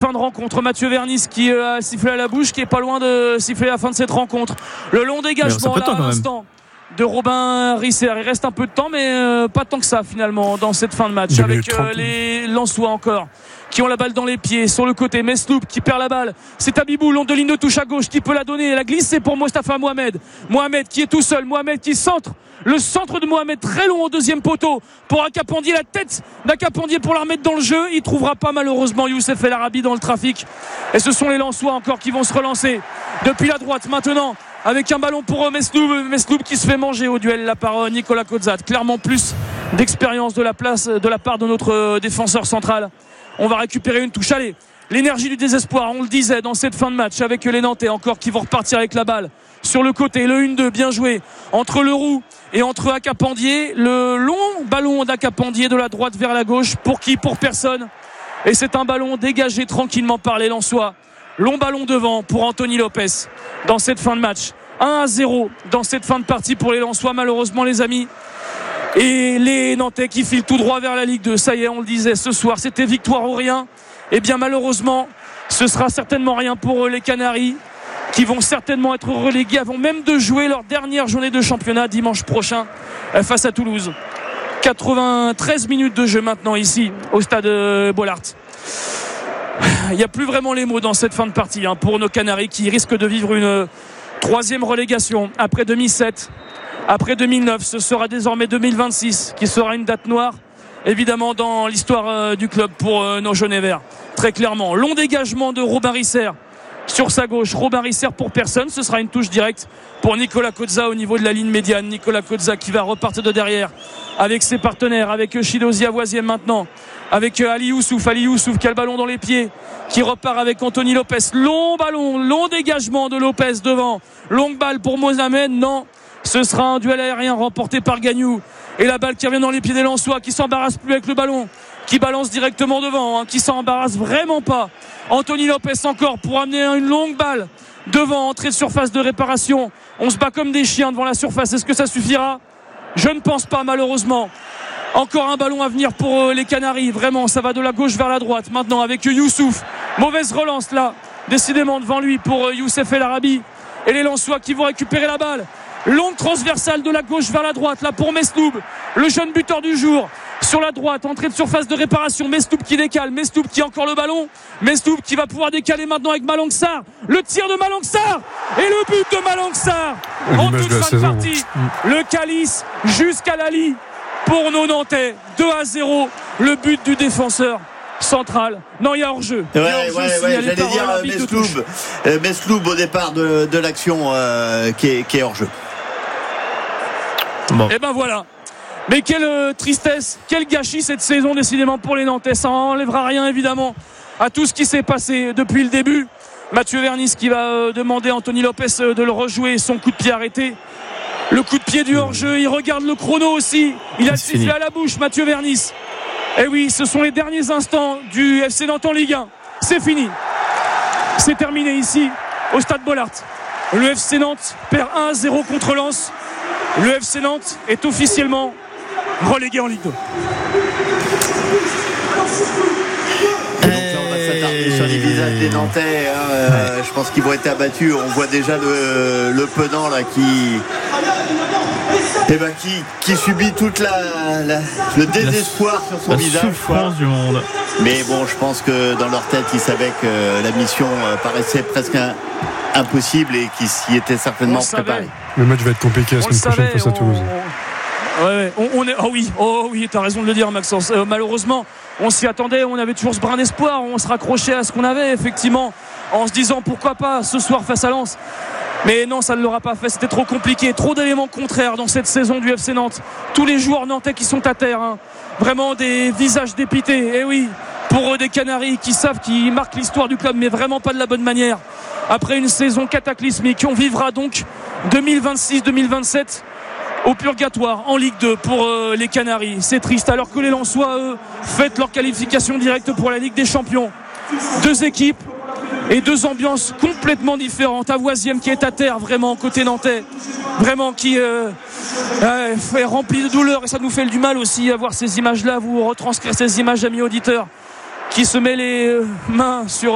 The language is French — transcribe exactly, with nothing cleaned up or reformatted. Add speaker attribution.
Speaker 1: fin de rencontre. Mathieu Vernis qui a sifflé à la bouche, qui est pas loin de siffler la fin de cette rencontre. Le long dégagement là à l'instant de Robin Risser. Il reste un peu de temps, mais euh, pas tant que ça finalement dans cette fin de match, avec euh, les Lensois encore qui ont la balle dans les pieds sur le côté. Mesloub qui perd la balle, c'est Tabibou, long de ligne de touche à gauche, qui peut la donner, la glisser pour Mostafa Mohamed. Mohamed qui est tout seul, Mohamed qui centre, le centre de Mohamed très long au deuxième poteau pour Akapandier, la tête d'Akapandier pour la remettre dans le jeu. Il trouvera pas malheureusement Youssef El Arabi dans le trafic, et ce sont les Lensois encore qui vont se relancer depuis la droite maintenant, avec un ballon pour Mesloub, Mesloub qui se fait manger au duel là par Nicolas Kozat. Clairement plus d'expérience de la place de la part de notre défenseur central. On va récupérer une touche. Allez, l'énergie du désespoir, on le disait dans cette fin de match, avec les Nantais encore qui vont repartir avec la balle sur le côté. Le un deux bien joué entre Leroux et entre Akapandier. Le long ballon d'Akapandier de la droite vers la gauche. Pour qui? Pour personne. Et c'est un ballon dégagé tranquillement par les Lensois. Long ballon devant pour Anthony Lopez dans cette fin de match. un à zéro dans cette fin de partie pour les Lensois, malheureusement les amis. Et les Nantais qui filent tout droit vers la Ligue deux. Ça y est, on le disait ce soir, c'était victoire ou rien. Et bien malheureusement, ce sera certainement rien pour les Canaries, qui vont certainement être relégués avant même de jouer leur dernière journée de championnat dimanche prochain face à Toulouse. quatre-vingt-treize minutes de jeu maintenant ici au stade Bollaert. Il n'y a plus vraiment les mots dans cette fin de partie hein, pour nos Canaries qui risquent de vivre une troisième relégation après deux mille sept. Après deux mille neuf, ce sera désormais deux mille vingt-six qui sera une date noire évidemment dans l'histoire euh, du club pour euh, nos jaunes et verts. Très clairement, long dégagement de Robin Risser sur sa gauche. Robin Risser pour personne, ce sera une touche directe pour Nicolas Kozat au niveau de la ligne médiane. Nicolas Kozat qui va repartir de derrière avec ses partenaires, avec Chidozi Avoisien maintenant, avec Ali Youssouf, Ali Youssouf qui a le ballon dans les pieds, qui repart avec Anthony Lopez. Long ballon, long dégagement de Lopez devant. Longue balle pour Mohamed, non. Ce sera un duel aérien remporté par Gagnou. Et la balle qui revient dans les pieds des Lensois, qui s'embarrasse plus avec le ballon, qui balance directement devant, hein, qui s'embarrasse vraiment pas. Anthony Lopez encore pour amener une longue balle devant, entrée de surface de réparation. On se bat comme des chiens devant la surface. Est-ce que ça suffira? Je ne pense pas malheureusement. Encore un ballon à venir pour les Canaries. Vraiment, ça va de la gauche vers la droite. Maintenant avec Youssouf. Mauvaise relance là, décidément devant lui pour Youssef El Arabi. Et les Lensois qui vont récupérer la balle. Longue transversale de la gauche vers la droite là pour Mesloub, le jeune buteur du jour. Sur la droite, entrée de surface de réparation. Mesloub qui décale, Mesloub qui a encore le ballon. Mesloub qui va pouvoir décaler maintenant avec Malang Sarr. Le tir de Malang Sarr et le but de Malang Sarr en toute fin de partie. Le calice jusqu'à Lali pour nos Nantais. deux à zéro, le but du défenseur central. Non, il y a hors-jeu.
Speaker 2: Ouais, ouais, ouais, j'allais dire euh, Mesloub. Euh, Mesloub au départ de, de l'action euh, qui, est, qui est hors-jeu.
Speaker 1: Bon. Et ben voilà. Mais quelle euh, tristesse, quel gâchis cette saison décidément pour les Nantais. Ça n'enlèvera rien évidemment à tout ce qui s'est passé depuis le début. Mathieu Vernis qui va euh, demander à Anthony Lopez euh, de le rejouer, son coup de pied arrêté. Le coup de pied du hors-jeu, il regarde le chrono aussi. Il a le sifflet à la bouche, Mathieu Vernis. Et oui, ce sont les derniers instants du F C Nantes en Ligue un. C'est fini. C'est terminé ici au stade Bollaert. Le F C Nantes perd un à zéro contre Lens. Le F C Nantes est officiellement relégué en Ligue deux.
Speaker 2: Et donc là, on va s'attarder sur les visages des Nantais. Hein. Euh, je pense qu'ils vont être abattus. On voit déjà le, le Penant là qui, eh ben, qui, qui subit toute la, la le désespoir
Speaker 3: la,
Speaker 2: sur son
Speaker 3: la
Speaker 2: visage.
Speaker 3: La souffrance du monde.
Speaker 2: Mais bon, je pense que dans leur tête, ils savaient que la mission paraissait presque un, impossible et qu'ils s'y étaient certainement préparés.
Speaker 4: Le match va être compliqué la semaine prochaine face à Toulouse.
Speaker 1: On... Ouais, on, on est. Oh oui, oh oui, t'as raison de le dire, Maxence. Euh, malheureusement, on s'y attendait, on avait toujours ce brin d'espoir, on se raccrochait à ce qu'on avait, effectivement, en se disant pourquoi pas ce soir face à Lens. Mais non, ça ne l'aura pas fait, c'était trop compliqué, trop d'éléments contraires dans cette saison du F C Nantes. Tous les joueurs nantais qui sont à terre, hein. Vraiment des visages dépités. Et oui, pour eux, des Canaries qui savent qu'ils marquent l'histoire du club, mais vraiment pas de la bonne manière. Après une saison cataclysmique, on vivra donc deux mille vingt-six deux mille vingt-sept au purgatoire en Ligue deux pour euh, les Canaries. C'est triste, alors que les Lensois, eux, fêtent leur qualification directe pour la Ligue des Champions. Deux équipes et deux ambiances complètement différentes. Avoisiem qui est à terre vraiment côté nantais, vraiment qui euh, euh, est rempli de douleur, et ça nous fait du mal aussi à voir ces images là, vous retranscrire ces images, amis auditeurs, qui se met les mains sur